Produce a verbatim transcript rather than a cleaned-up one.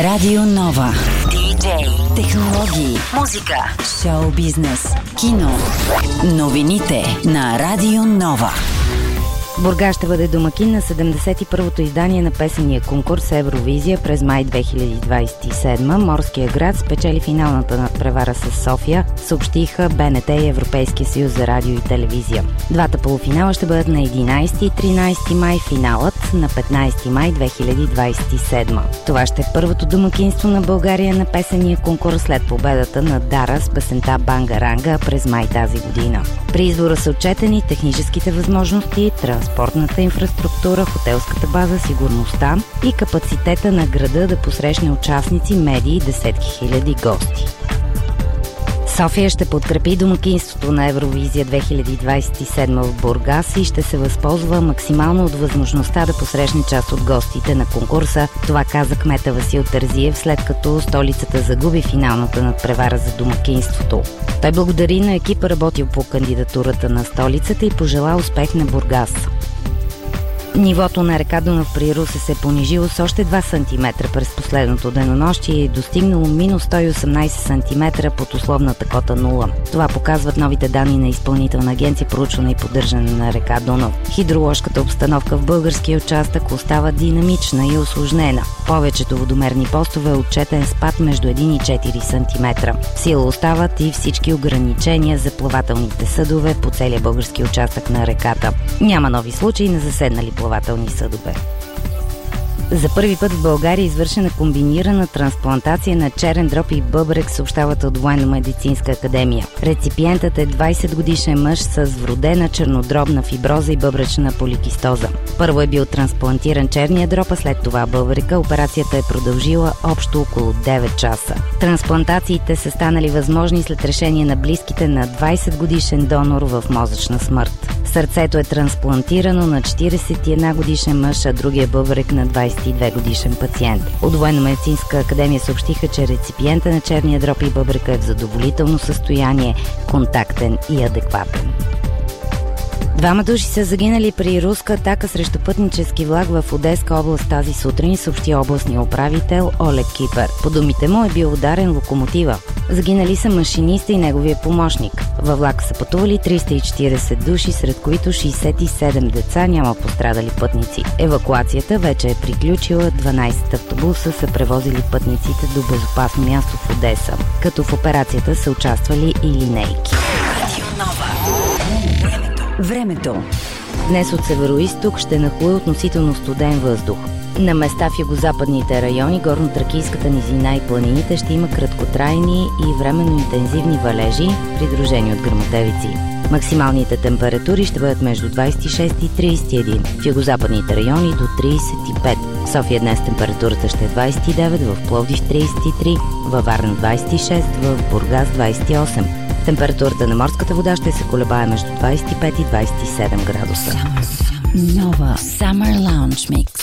Радио Нова. Диджей, технологии, музика, шоу бизнес, кино. Новините на Радио Нова. Бургас ще бъде домакин на седемдесет и първото издание на песения конкурс Евровизия през май две хиляди двадесет и седма. Морския град спечели финалната надпревара с София, съобщиха БНТ и Европейския съюз за радио и телевизия. Двата полуфинала ще бъдат на единадесети и тринадесети май, финалът на петнадесети май две хиляди двадесет и седма. Това ще е първото домакинство на България на песения конкурс след победата на Дара с песента Бангаранга през май тази година. При избора са отчетени техническите възможности, транспортната инфраструктура, хотелската база, сигурността и капацитета на града да посрещне участници, медии и десетки хиляди гости. София ще подкрепи домакинството на Евровизия две хиляди двадесет и седма в Бургас и ще се възползва максимално от възможността да посрещне част от гостите на конкурса. Това каза кмета Васил Терзиев, след като столицата загуби финалната надпревара за домакинството. Той благодари на екипа, работил по кандидатурата на столицата, и пожела успех на Бургас. Нивото на река Дунав при Русе се е понижило с още два сантиметра през последното денонощие и е достигнало минус сто и осемнадесет сантиметра под условната кота нула. Това показват новите данни на Изпълнителна агенция проучване и поддържане на река Дунав. Хидроложката обстановка в българския участък остава динамична и усложнена. Повечето водомерни постове е отчетен спад между един и четири сантиметра. В сила остават и всички ограничения за плавателните съдове по целия български участък на реката. Няма нови случаи на заседнали плавателни съдове. За първи път в България е извършена комбинирана трансплантация на черен дроб и бъбрек, съобщават от Военно-медицинска академия. Реципиентът е двадесет годишен мъж с вродена чернодробна фиброза и бъбречна поликистоза. Първо е бил трансплантиран черния дроб, а след това бъбрека. Операцията е продължила общо около девет часа. Трансплантациите са станали възможни след решение на близките на двадесет годишен донор в мозъчна смърт. Сърцето е трансплантирано на четиридесет и една годишен мъж, а другия бъбрек на двадесет и две годишен пациент. От Военно-медицинска академия съобщиха, че реципиента на черния дроб и бъбрека е в задоволително състояние, контактен и адекватен. Двама души са загинали при руска атака срещу пътнически влак в Одеска област тази сутрин, съобщи областния управител Олег Кипер. По думите му е бил ударен локомотива. Загинали са машиниста и неговия помощник. Във влака са пътували триста и четиридесет души, сред които шейсет и седем деца, няма пострадали пътници. Евакуацията вече е приключила, дванадесет автобуса са превозили пътниците до безопасно място в Одеса, като в операцията са участвали и линейки. Времето. Днес от североизток ще нахлуе относително студен въздух. На места в югозападните райони, горно-тракийската низина и планините ще има краткотрайни и временно интензивни валежи, придружени от гръмотевици. Максималните температури ще бъдат между двадесет и шест и тридесет и един, в югозападните райони до тридесет и пет. В София днес температурата ще е двадесет и девет, в Пловдив тридесет и три, във Варна двадесет и шест, в Бургас двадесет и осем. Температурата на морската вода ще се колебае между двадесет и пет и двадесет и седем градуса. Нова Summer Lounge Mix.